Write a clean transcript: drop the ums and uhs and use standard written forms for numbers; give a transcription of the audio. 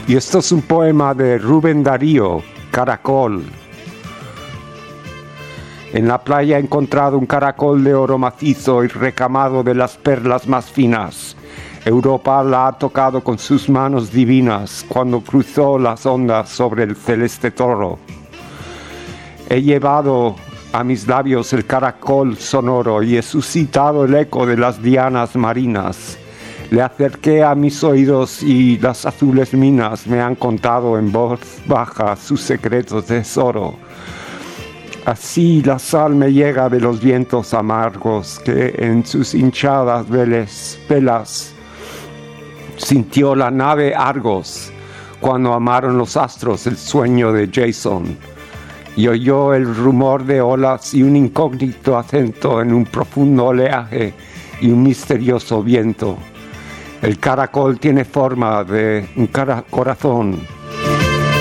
Y esto es un poema de Rubén Darío, Caracol. En la playa he encontrado un caracol de oro macizo y recamado de las perlas más finas. Europa la ha tocado con sus manos divinas cuando cruzó las ondas sobre el celeste toro. He llevado a mis labios el caracol sonoro y he suscitado el eco de las dianas marinas. Le acerqué a mis oídos y las azules minas me han contado en voz baja sus secretos de tesoro. Así la sal me llega de los vientos amargos que en sus hinchadas velas sintió la nave Argos cuando amaron los astros el sueño de Jason. Y oyó el rumor de olas y un incógnito acento en un profundo oleaje y un misterioso viento. El caracol tiene forma de un corazón